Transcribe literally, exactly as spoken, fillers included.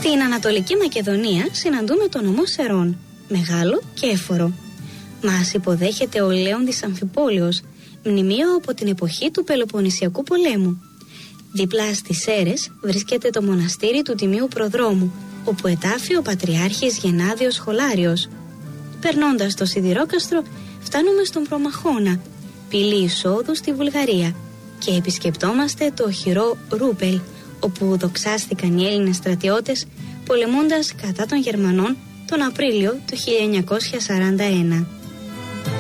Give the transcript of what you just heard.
Στην Ανατολική Μακεδονία συναντούμε τον νομό Σερών, μεγάλο και έφορο. Μας υποδέχεται ο Λέοντης Αμφιπόλεως, μνημείο από την εποχή του Πελοποννησιακού πολέμου. Δίπλα στις Σέρρες βρίσκεται το μοναστήρι του Τιμίου Προδρόμου, όπου ετάφη ο Πατριάρχης Γενάδιος Σχολάριος. Περνώντας το Σιδηρόκαστρο, φτάνουμε στον Προμαχώνα, πύλη εισόδου στη Βουλγαρία, και επισκεπτόμαστε το οχυρό Ρούπελ, όπου δοξάστηκαν οι Έλληνες στρατιώτες πολεμώντας κατά των Γερμανών τον Απρίλιο του χίλια εννιακόσια σαράντα ένα.